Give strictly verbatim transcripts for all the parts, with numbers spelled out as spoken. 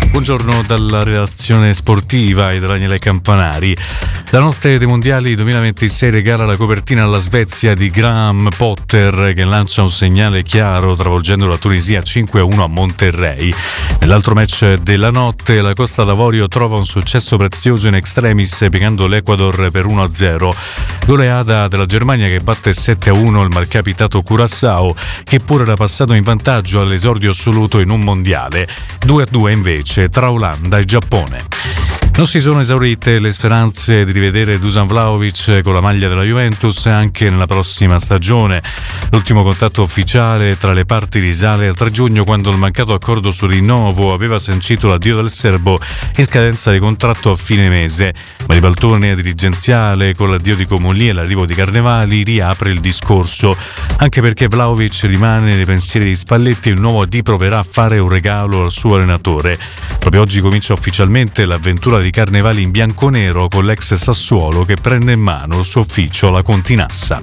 Buongiorno dalla redazione sportiva e Daniele Campanari. La notte dei mondiali duemilaventisei regala la copertina alla Svezia di Graham Potter, che lancia un segnale chiaro travolgendo la Tunisia cinque a uno a Monterrey. Nell'altro match della notte la Costa d'Avorio trova un successo prezioso in extremis piegando l'Ecuador per uno a zero. Goleada della Germania che batte sette a uno il malcapitato Curaçao, che pure era passato in vantaggio all'esordio assoluto in un mondiale. due a due invece tra Olanda e Giappone. Non si sono esaurite le speranze di rivedere Dusan Vlahovic con la maglia della Juventus anche nella prossima stagione. L'ultimo contatto ufficiale tra le parti risale al tre giugno, quando il mancato accordo sul rinnovo aveva sancito l'addio del serbo in scadenza di contratto a fine mese. Ma il baltone dirigenziale, con l'addio di Comolli e l'arrivo di Carnevali, riapre il discorso, anche perché Vlahovic rimane nei pensieri di Spalletti e il nuovo A D proverà a fare un regalo al suo allenatore. Proprio oggi comincia ufficialmente l'avventura di Carnevali in bianconero con l'ex Sassuolo, che prende in mano il suo ufficio alla Continassa.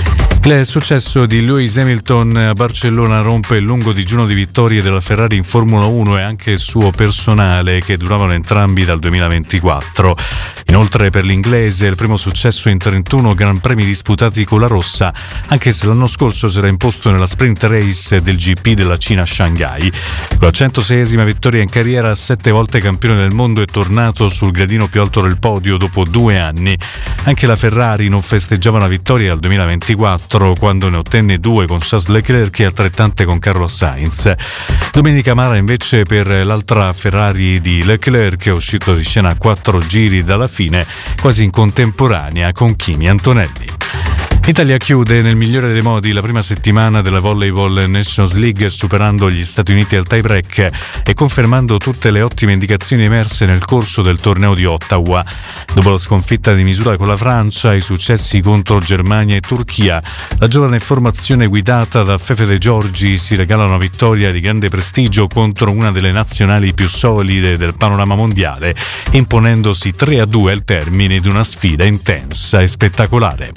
Il successo di Lewis Hamilton a Barcellona rompe il lungo digiuno di vittorie della Ferrari in Formula uno e anche il suo personale, che duravano entrambi dal duemilaventiquattro. Inoltre per l'inglese il primo successo in trentuno Gran Premi disputati con la rossa, anche se l'anno scorso si era imposto nella sprint race del G P della Cina a Shanghai. Con la centoseiesima vittoria in carriera, sette volte campione del mondo, è tornato sul gradino più alto del podio dopo due anni. Anche la Ferrari non festeggiava una vittoria al duemilaventiquattro, quando ne ottenne due con Charles Leclerc e altrettante con Carlos Sainz. Domenica amara invece per l'altra Ferrari di Leclerc, che è uscito di scena a quattro giri dalla fine, quasi in contemporanea con Kimi Antonelli. L'Italia chiude nel migliore dei modi la prima settimana della Volleyball Nations League, superando gli Stati Uniti al tie break e confermando tutte le ottime indicazioni emerse nel corso del torneo di Ottawa. Dopo la sconfitta di misura con la Francia e i successi contro Germania e Turchia, la giovane formazione guidata da Fefe De Giorgi si regala una vittoria di grande prestigio contro una delle nazionali più solide del panorama mondiale, imponendosi tre a due al termine di una sfida intensa e spettacolare.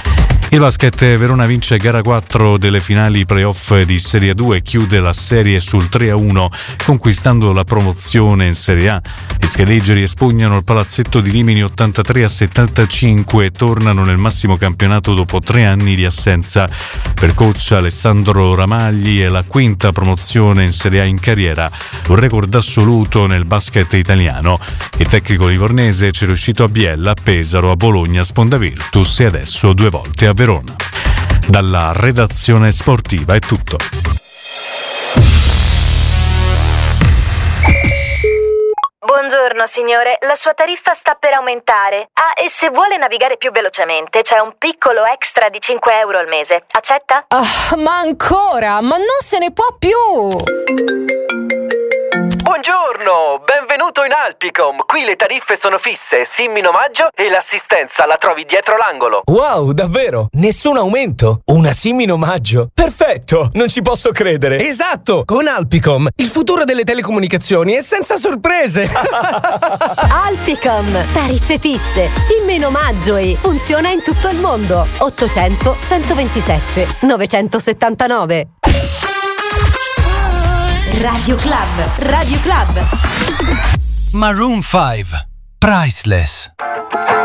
Il basket Verona vince gara quattro delle finali playoff di Serie due e chiude la serie sul tre a uno, conquistando la promozione in Serie A. I scaligeri espugnano il palazzetto di Rimini ottantatré a settantacinque e tornano nel massimo campionato dopo tre anni di assenza. Per coach Alessandro Ramagli è la quinta promozione in Serie A in carriera, un record assoluto nel basket italiano. Il tecnico livornese ci è riuscito a Biella, a Pesaro, a Bologna, a Sponda Virtus e adesso due volte a Verona. Dalla redazione sportiva è tutto. Buongiorno signore, la sua tariffa sta per aumentare. Ah, e se vuole navigare più velocemente c'è un piccolo extra di cinque euro al mese. Accetta? Ah, ma ancora? Ma non se ne può più! Buongiorno, benvenuto in Alpicom. Qui le tariffe sono fisse, SIM in omaggio e l'assistenza la trovi dietro l'angolo. Wow, davvero? Nessun aumento? Una SIM in omaggio? Perfetto, non ci posso credere. Esatto, con Alpicom il futuro delle telecomunicazioni è senza sorprese. Alpicom, tariffe fisse, SIM in omaggio e funziona in tutto il mondo. ottocento centoventisette novecentosettantanove. Radio Club, Radio Club. Maroon five, Priceless.